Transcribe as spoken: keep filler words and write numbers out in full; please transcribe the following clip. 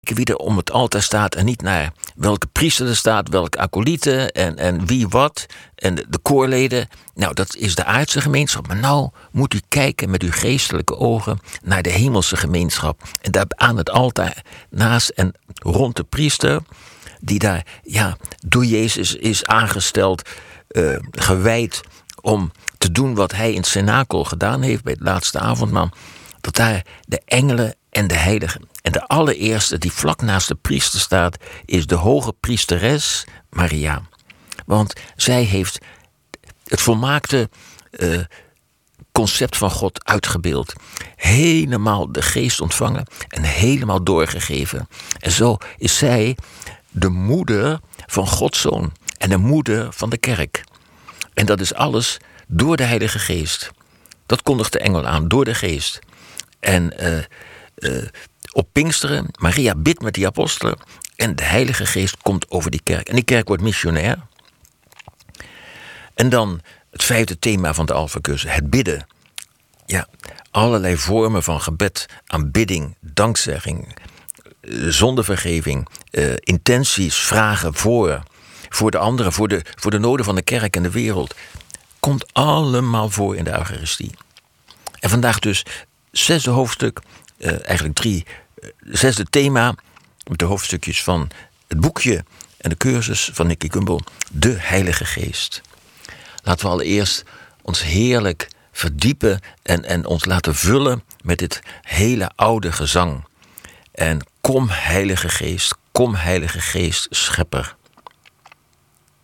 wie er om het altaar staat en niet naar welke priester er staat, welke acolieten en, en wie wat en de, de koorleden. Nou, dat is de aardse gemeenschap. Maar nou moet u kijken met uw geestelijke ogen naar de hemelse gemeenschap. En daar aan het altaar naast en rond de priester, die daar ja, door Jezus is aangesteld, uh, gewijd om te doen wat hij in het cenakel gedaan heeft bij het laatste avondmaal. Dat daar de engelen en de heiligen. En de allereerste die vlak naast de priester staat, is de hoge priesteres Maria. Want zij heeft het volmaakte uh, concept van God uitgebeeld. Helemaal de geest ontvangen en helemaal doorgegeven. En zo is zij de moeder van Gods Zoon en de moeder van de kerk. En dat is alles door de Heilige Geest. Dat kondigt de engel aan, door de geest. En uh, uh, op Pinksteren, Maria bidt met die apostelen en de Heilige Geest komt over die kerk. En die kerk wordt missionair. En dan het vijfde thema van de Alpha-cursus, het bidden. Ja, allerlei vormen van gebed, aanbidding, dankzegging, zondevergeving, uh, intenties, vragen voor, voor de anderen, voor de, voor de noden van de kerk en de wereld. Komt allemaal voor in de Eucharistie. En vandaag dus zesde hoofdstuk, uh, eigenlijk drie, uh, zesde thema, met de hoofdstukjes van het boekje en de cursus van Nicky Gumbel, de Heilige Geest. Laten we allereerst ons heerlijk verdiepen en, en ons laten vullen met dit hele oude gezang. En kom Heilige Geest, kom Heilige Geest, Schepper.